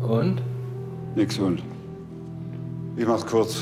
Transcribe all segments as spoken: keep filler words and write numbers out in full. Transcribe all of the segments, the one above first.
Und? Nix und. Ich mach's kurz.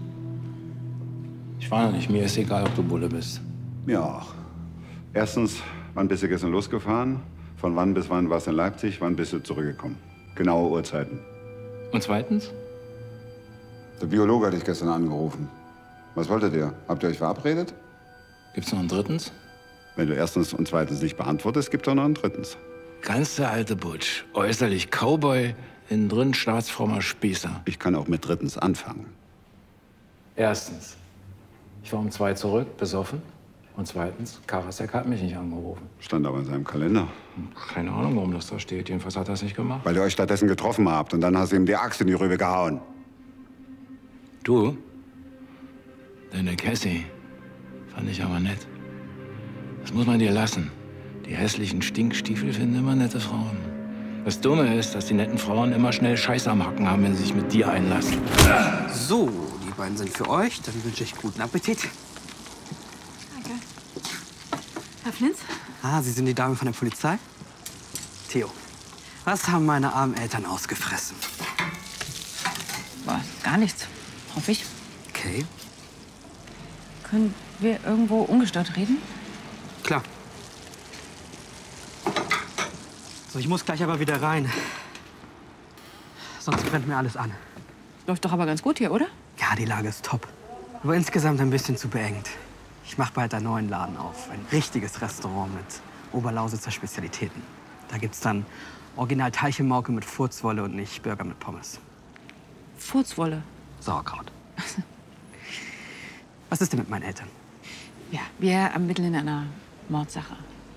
Ich warne dich, mir ist egal, ob du Bulle bist. Mir auch. Erstens, wann bist du gestern losgefahren? Von wann bis wann warst du in Leipzig? Wann bist du zurückgekommen? Genaue Uhrzeiten. Und zweitens? Der Biologe hat dich gestern angerufen. Was wolltet ihr? Habt ihr euch verabredet? Gibt's noch ein drittens? Wenn du erstens und zweitens nicht beantwortest, gibt es auch noch ein drittens. Ganz der alte Butch. Äußerlich Cowboy, innen drin staatsfrommer Spießer. Ich kann auch mit drittens anfangen. Erstens, ich war um zwei zurück, besoffen. Und zweitens, Karasek hat mich nicht angerufen. Stand aber in seinem Kalender. Keine Ahnung, warum das da steht. Jedenfalls hat er es nicht gemacht. Weil ihr euch stattdessen getroffen habt und dann hast du ihm die Axt in die Rübe gehauen. Du? Deine Cassie fand ich aber nett. Das muss man dir lassen. Die hässlichen Stinkstiefel finden immer nette Frauen. Das Dumme ist, dass die netten Frauen immer schnell Scheiße am Hacken haben, wenn sie sich mit dir einlassen. So, die beiden sind für euch. Dann wünsche ich guten Appetit. Danke. Herr Flinz? Ah, Sie sind die Dame von der Polizei? Theo, was haben meine armen Eltern ausgefressen? War gar nichts, hoffe ich. Okay, Können wir irgendwo ungestört reden? klar. So, ich muss gleich aber wieder rein. Sonst brennt mir alles an. Läuft doch aber ganz gut hier, oder? Ja, die Lage ist top. Aber insgesamt ein bisschen zu beengt. Ich mache bald einen neuen Laden auf. Ein richtiges Restaurant mit Oberlausitzer Spezialitäten. Da gibt's dann original Teilchenmauke mit Furzwolle und nicht Burger mit Pommes. Furzwolle. Sauerkraut. Was ist denn mit meinen Eltern? Ja, wir ermitteln in einer Mordsache.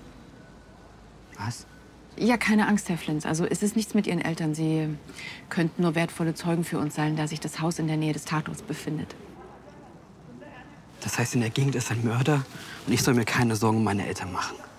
Was? Ja, keine Angst, Herr Flinz. Also es ist nichts mit Ihren Eltern. Sie könnten nur wertvolle Zeugen für uns sein, da sich das Haus in der Nähe des Tatorts befindet. Das heißt, in der Gegend ist ein Mörder und ich soll mir keine Sorgen um meine Eltern machen.